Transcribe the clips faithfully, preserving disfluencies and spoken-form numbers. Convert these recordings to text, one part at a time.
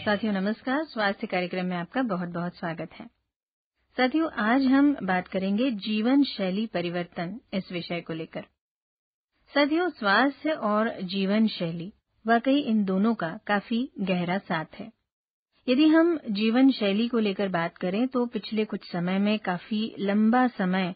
साथियों नमस्कार, स्वास्थ्य कार्यक्रम में आपका बहुत बहुत स्वागत है। साथियों, आज हम बात करेंगे जीवन शैली परिवर्तन इस विषय को लेकर। साथियों, स्वास्थ्य और जीवन शैली वाकई इन दोनों का काफी गहरा साथ है। यदि हम जीवन शैली को लेकर बात करें तो पिछले कुछ समय में काफी लंबा समय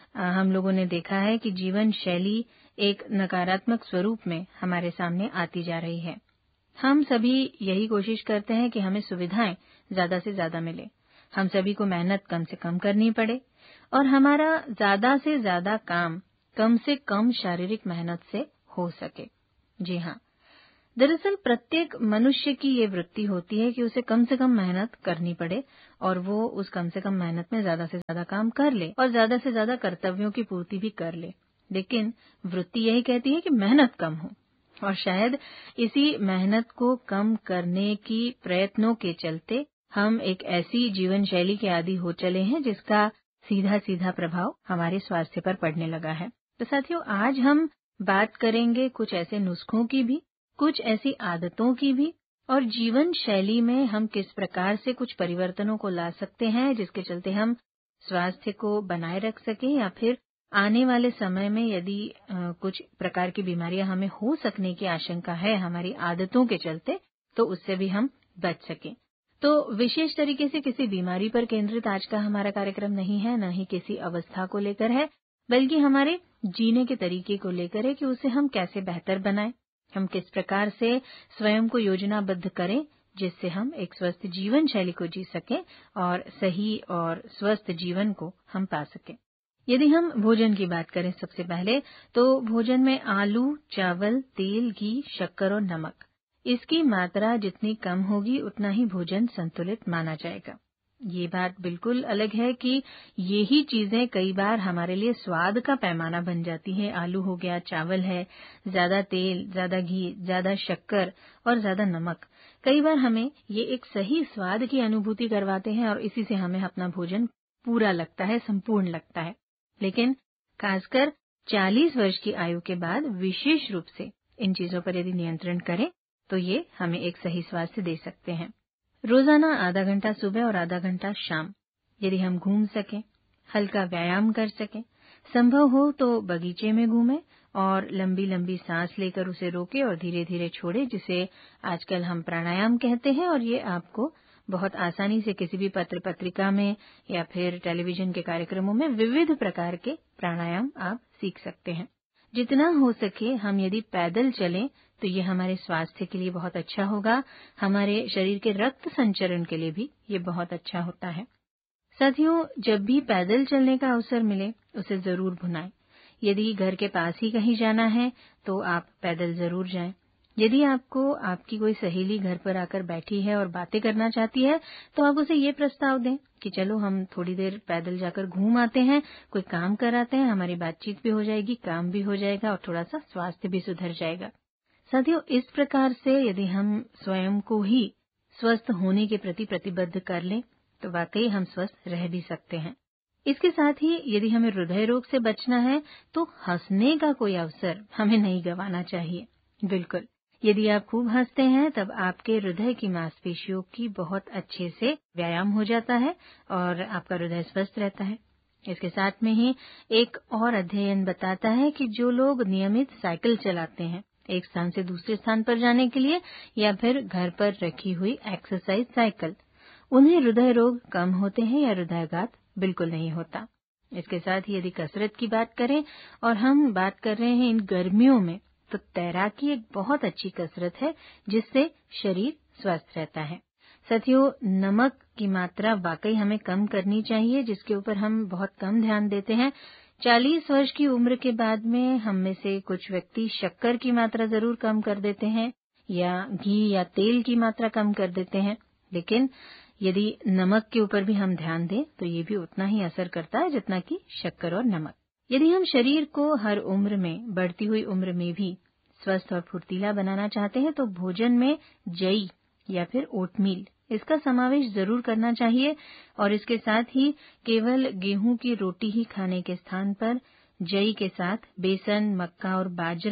हम लोगों ने देखा है कि जीवन शैली एक नकारात्मक स्वरूप में हमारे सामने आती जा रही है। हम सभी यही कोशिश करते हैं कि हमें सुविधाएं ज्यादा से ज्यादा मिले, हम सभी को मेहनत कम से कम करनी पड़े और हमारा ज्यादा से ज्यादा काम कम से कम शारीरिक मेहनत से हो सके। जी हाँ, दरअसल प्रत्येक मनुष्य की ये वृत्ति होती है कि उसे कम से कम मेहनत करनी पड़े और वो उस कम से कम मेहनत में ज्यादा से ज्यादा काम कर ले और ज्यादा से ज्यादा कर्तव्यों की पूर्ति भी कर ले। लेकिन वृत्ति यही कहती है कि मेहनत कम हो और शायद इसी मेहनत को कम करने की प्रयत्नों के चलते हम एक ऐसी जीवन शैली के आदी हो चले हैं जिसका सीधा सीधा प्रभाव हमारे स्वास्थ्य पर पड़ने लगा है। तो साथियों, आज हम बात करेंगे कुछ ऐसे नुस्खों की भी, कुछ ऐसी आदतों की भी और जीवन शैली में हम किस प्रकार से कुछ परिवर्तनों को ला सकते हैं जिसके चलते हम स्वास्थ्य को बनाए रख सकें या फिर आने वाले समय में यदि आ, कुछ प्रकार की बीमारियां हमें हो सकने की आशंका है हमारी आदतों के चलते, तो उससे भी हम बच सकें। तो विशेष तरीके से किसी बीमारी पर केंद्रित आज का हमारा कार्यक्रम नहीं है, न ही किसी अवस्था को लेकर है, बल्कि हमारे जीने के तरीके को लेकर है कि उसे हम कैसे बेहतर बनाएं, हम किस प्रकार से स्वयं को योजनाबद्ध करें जिससे हम एक स्वस्थ जीवन शैली को जी सकें और सही और स्वस्थ जीवन को हम पा सकें। यदि हम भोजन की बात करें सबसे पहले, तो भोजन में आलू, चावल, तेल, घी, शक्कर और नमक, इसकी मात्रा जितनी कम होगी उतना ही भोजन संतुलित माना जाएगा। ये बात बिल्कुल अलग है कि यही चीजें कई बार हमारे लिए स्वाद का पैमाना बन जाती है। आलू हो गया, चावल है, ज्यादा तेल, ज्यादा घी, ज्यादा शक्कर और ज्यादा नमक कई बार हमें ये एक सही स्वाद की अनुभूति करवाते हैं और इसी से हमें अपना भोजन पूरा लगता है, संपूर्ण लगता है। लेकिन खासकर चालीस वर्ष की आयु के बाद विशेष रूप से इन चीजों पर यदि नियंत्रण करें तो ये हमें एक सही स्वास्थ्य दे सकते हैं। रोजाना आधा घंटा सुबह और आधा घंटा शाम यदि हम घूम सकें, हल्का व्यायाम कर सकें, संभव हो तो बगीचे में घूमें और लंबी लंबी सांस लेकर उसे रोके और धीरे धीरे छोड़े, जिसे आजकल हम प्राणायाम कहते हैं। और ये आपको बहुत आसानी से किसी भी पत्र पत्रिका में या फिर टेलीविजन के कार्यक्रमों में विविध प्रकार के प्राणायाम आप सीख सकते हैं। जितना हो सके हम यदि पैदल चलें तो ये हमारे स्वास्थ्य के लिए बहुत अच्छा होगा, हमारे शरीर के रक्त संचरण के लिए भी ये बहुत अच्छा होता है। साथियों, जब भी पैदल चलने का अवसर मिले उसे जरूर भुनाएं। यदि घर के पास ही कहीं जाना है तो आप पैदल जरूर जाएं। यदि आपको आपकी कोई सहेली घर पर आकर बैठी है और बातें करना चाहती है तो आप उसे ये प्रस्ताव दें कि चलो हम थोड़ी देर पैदल जाकर घूम आते हैं, कोई काम कराते हैं, हमारी बातचीत भी हो जाएगी, काम भी हो जाएगा और थोड़ा सा स्वास्थ्य भी सुधर जाएगा। साथियों, इस प्रकार से यदि हम स्वयं को ही स्वस्थ होने के प्रति प्रतिबद्ध कर लें तो वाकई हम स्वस्थ रह भी सकते हैं। इसके साथ ही यदि हमें हृदय रोग से बचना है तो हंसने का कोई अवसर हमें नहीं गंवाना चाहिए। बिल्कुल, यदि आप खूब हंसते हैं तब आपके हृदय की मांसपेशियों की बहुत अच्छे से व्यायाम हो जाता है और आपका हृदय स्वस्थ रहता है। इसके साथ में ही एक और अध्ययन बताता है कि जो लोग नियमित साइकिल चलाते हैं एक स्थान से दूसरे स्थान पर जाने के लिए या फिर घर पर रखी हुई एक्सरसाइज साइकिल, उन्हें हृदय रोग कम होते हैं या हृदयाघात बिल्कुल नहीं होता। इसके साथ ही यदि कसरत की बात करें और हम बात कर रहे हैं इन गर्मियों में, तो तैराकी एक बहुत अच्छी कसरत है जिससे शरीर स्वस्थ रहता है। साथियों, नमक की मात्रा वाकई हमें कम करनी चाहिए जिसके ऊपर हम बहुत कम ध्यान देते हैं। चालीस वर्ष की उम्र के बाद में हम में से कुछ व्यक्ति शक्कर की मात्रा जरूर कम कर देते हैं या घी या तेल की मात्रा कम कर देते हैं, लेकिन यदि नमक के ऊपर भी हम ध्यान दें तो ये भी उतना ही असर करता है जितना कि शक्कर और नमक। यदि हम शरीर को हर उम्र में, बढ़ती हुई उम्र में भी स्वस्थ और फुर्तीला बनाना चाहते हैं तो भोजन में जई या फिर ओटमील इसका समावेश जरूर करना चाहिए और इसके साथ ही केवल गेहूं की रोटी ही खाने के स्थान पर जई के साथ बेसन, मक्का और बाजरा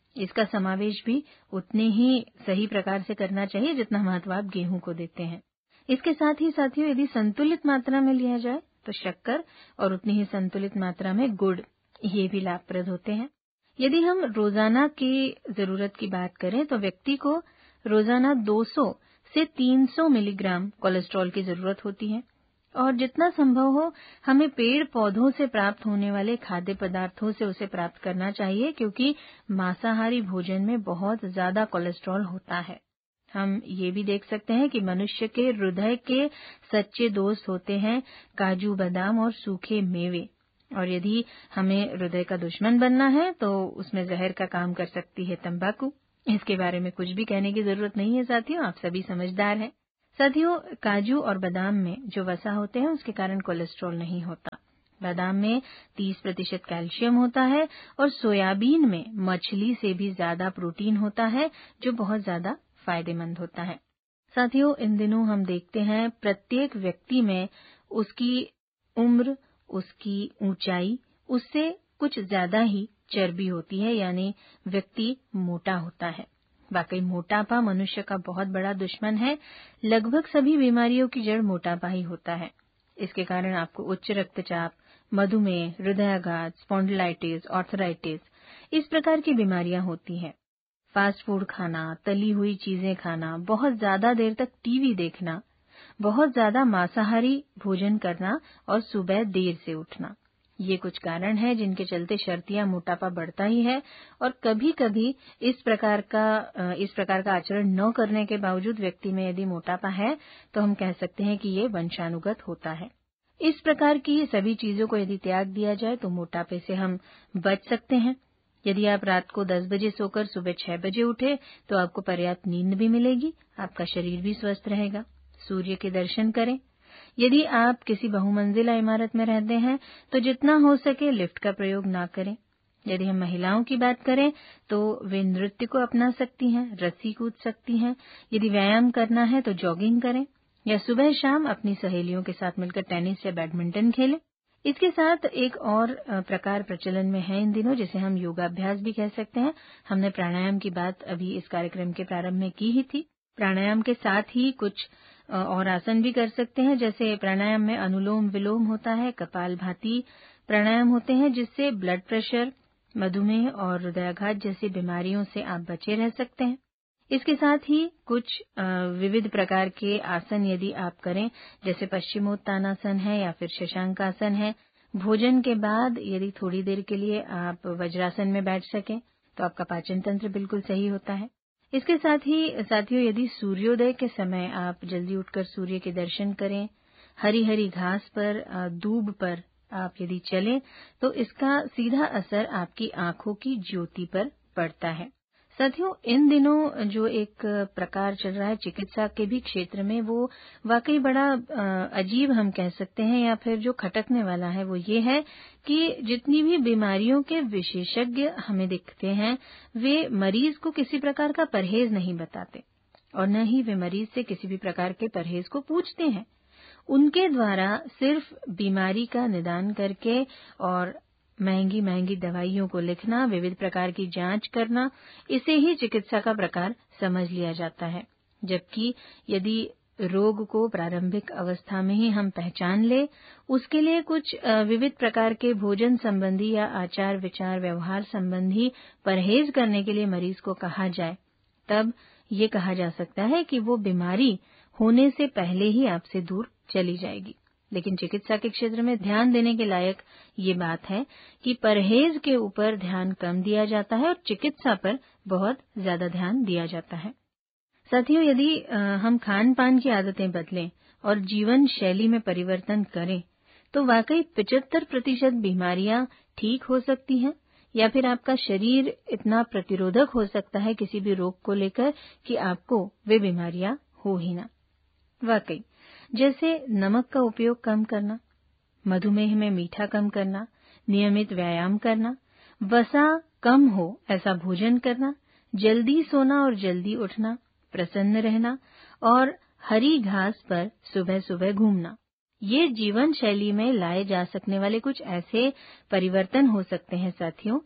इसका समावेश भी उतने ही सही प्रकार से करना चाहिए जितना महत्व आप गेहूं को देते हैं। इसके साथ ही साथियों, यदि संतुलित मात्रा में लिया जाए तो शक्कर और उतनी ही संतुलित मात्रा में गुड़, ये भी लाभप्रद होते हैं। यदि हम रोजाना की जरूरत की बात करें तो व्यक्ति को रोजाना दो सौ से तीन सौ मिलीग्राम कोलेस्ट्रॉल की जरूरत होती है और जितना संभव हो हमें पेड़ पौधों से प्राप्त होने वाले खाद्य पदार्थों से उसे प्राप्त करना चाहिए, क्योंकि मांसाहारी भोजन में बहुत ज्यादा कोलेस्ट्रॉल होता है। हम ये भी देख सकते हैं कि मनुष्य के हृदय के सच्चे दोस्त होते हैं काजू, बादाम और सूखे मेवे, और यदि हमें हृदय का दुश्मन बनना है तो उसमें जहर का काम कर सकती है तंबाकू। इसके बारे में कुछ भी कहने की जरूरत नहीं है साथियों, आप सभी समझदार हैं। साथियों, काजू और बादाम में जो वसा होते हैं उसके कारण कोलेस्ट्रॉल नहीं होता। बादाम में तीस प्रतिशत कैल्शियम होता है और सोयाबीन में मछली से भी ज्यादा प्रोटीन होता है, जो बहुत ज्यादा फायदेमंद होता है। साथियों, इन दिनों हम देखते हैं प्रत्येक व्यक्ति में उसकी उम्र, उसकी ऊंचाई, उससे कुछ ज्यादा ही चर्बी होती है, यानी व्यक्ति मोटा होता है। वाकई मोटापा मनुष्य का बहुत बड़ा दुश्मन है। लगभग सभी बीमारियों की जड़ मोटापा ही होता है। इसके कारण आपको उच्च रक्तचाप, मधुमेह, हृदयाघात, स्पॉन्डिलाइटिस, आर्थराइटिस, इस प्रकार की बीमारियां होती हैं। फास्ट फूड खाना, तली हुई चीजें खाना, बहुत ज्यादा देर तक टीवी देखना, बहुत ज्यादा मांसाहारी भोजन करना और सुबह देर से उठना, ये कुछ कारण हैं जिनके चलते शर्तिया मोटापा बढ़ता ही है। और कभी कभी इस प्रकार का इस प्रकार का आचरण न करने के बावजूद व्यक्ति में यदि मोटापा है तो हम कह सकते हैं कि ये वंशानुगत होता है। इस प्रकार की सभी चीजों को यदि त्याग दिया जाए तो मोटापे से हम बच सकते हैं। यदि आप रात को दस बजे सोकर सुबह छह बजे उठे तो आपको पर्याप्त नींद भी मिलेगी, आपका शरीर भी स्वस्थ रहेगा। सूर्य के दर्शन करें। यदि आप किसी बहुमंजिला इमारत में रहते हैं तो जितना हो सके लिफ्ट का प्रयोग ना करें। यदि हम महिलाओं की बात करें तो वे नृत्य को अपना सकती हैं, रस्सी कूद सकती हैं। यदि व्यायाम करना है तो जॉगिंग करें या सुबह शाम अपनी सहेलियों के साथ मिलकर टेनिस या बैडमिंटन खेलें। इसके साथ एक और प्रकार प्रचलन में है इन दिनों, जिसे हम योगाभ्यास भी कह सकते हैं। हमने प्राणायाम की बात अभी इस कार्यक्रम के प्रारंभ में की ही थी। प्राणायाम के साथ ही कुछ और आसन भी कर सकते हैं, जैसे प्राणायाम में अनुलोम विलोम होता है, कपालभाति प्राणायाम होते हैं, जिससे ब्लड प्रेशर, मधुमेह और हृदयाघात जैसी बीमारियों से आप बचे रह सकते हैं। इसके साथ ही कुछ विविध प्रकार के आसन यदि आप करें, जैसे पश्चिमोत्तानासन है या फिर शशांकासन है। भोजन के बाद यदि थोड़ी देर के लिए आप वज्रासन में बैठ सकें तो आपका पाचन तंत्र बिल्कुल सही होता है। इसके साथ ही साथियों, यदि सूर्योदय के समय आप जल्दी उठकर सूर्य के दर्शन करें, हरी हरी घास पर, दूब पर आप यदि चलें तो इसका सीधा असर आपकी आंखों की ज्योति पर पड़ता है। साथियों, इन दिनों जो एक प्रकार चल रहा है चिकित्सा के भी क्षेत्र में, वो वाकई बड़ा अजीब हम कह सकते हैं, या फिर जो खटकने वाला है वो ये है कि जितनी भी बीमारियों के विशेषज्ञ हमें दिखते हैं वे मरीज को किसी प्रकार का परहेज नहीं बताते और न ही वे मरीज से किसी भी प्रकार के परहेज को पूछते हैं। उनके द्वारा सिर्फ बीमारी का निदान करके और महंगी महंगी दवाइयों को लिखना, विविध प्रकार की जांच करना, इसे ही चिकित्सा का प्रकार समझ लिया जाता है। जबकि यदि रोग को प्रारंभिक अवस्था में ही हम पहचान ले, उसके लिए कुछ विविध प्रकार के भोजन संबंधी या आचार विचार व्यवहार संबंधी परहेज करने के लिए मरीज को कहा जाए, तब ये कहा जा सकता है कि वो बीमारी होने से पहले ही आपसे दूर चली जाएगी। लेकिन चिकित्सा के क्षेत्र में ध्यान देने के लायक ये बात है कि परहेज के ऊपर ध्यान कम दिया जाता है और चिकित्सा पर बहुत ज्यादा ध्यान दिया जाता है। साथियों, यदि हम खान पान की आदतें बदलें और जीवन शैली में परिवर्तन करें तो वाकई पचहत्तर प्रतिशत बीमारियां ठीक हो सकती हैं, या फिर आपका शरीर इतना प्रतिरोधक हो सकता है किसी भी रोग को लेकर कि आपको वे बीमारियां हो ही ना। वाकई, जैसे नमक का उपयोग कम करना, मधुमेह में मीठा कम करना, नियमित व्यायाम करना, वसा कम हो ऐसा भोजन करना, जल्दी सोना और जल्दी उठना, प्रसन्न रहना और हरी घास पर सुबह सुबह घूमना, ये जीवन शैली में लाए जा सकने वाले कुछ ऐसे परिवर्तन हो सकते हैं साथियों,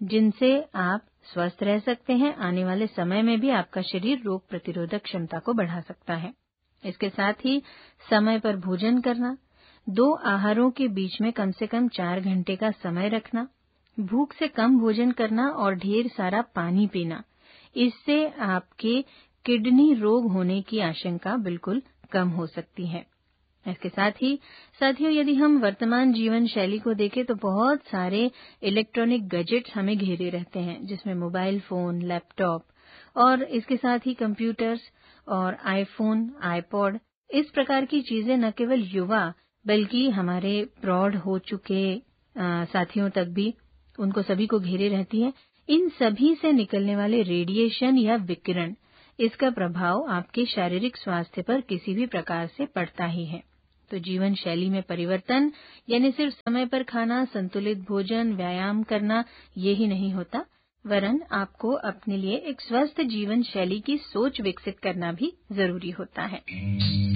जिनसे आप स्वस्थ रह सकते हैं। आने वाले समय में भी आपका शरीर रोग प्रतिरोधक क्षमता को बढ़ा सकता है। इसके साथ ही समय पर भोजन करना, दो आहारों के बीच में कम से कम चार घंटे का समय रखना, भूख से कम भोजन करना और ढेर सारा पानी पीना, इससे आपके किडनी रोग होने की आशंका बिल्कुल कम हो सकती है। इसके साथ ही साथियों, यदि हम वर्तमान जीवन शैली को देखें तो बहुत सारे इलेक्ट्रॉनिक गैजेट्स हमें घेरे रहते हैं, जिसमें मोबाइल फोन, लैपटॉप और इसके साथ ही कंप्यूटर्स और आईफोन, आईपॉड, इस प्रकार की चीजें न केवल युवा बल्कि हमारे प्रौढ़ हो चुके आ, साथियों तक भी, उनको सभी को घेरे रहती हैं। इन सभी से निकलने वाले रेडिएशन या विकिरण, इसका प्रभाव आपके शारीरिक स्वास्थ्य पर किसी भी प्रकार से पड़ता ही है। तो जीवन शैली में परिवर्तन यानी सिर्फ समय पर खाना, संतुलित भोजन, व्यायाम करना यही नहीं होता, वरन आपको अपने लिए एक स्वस्थ जीवन शैली की सोच विकसित करना भी जरूरी होता है।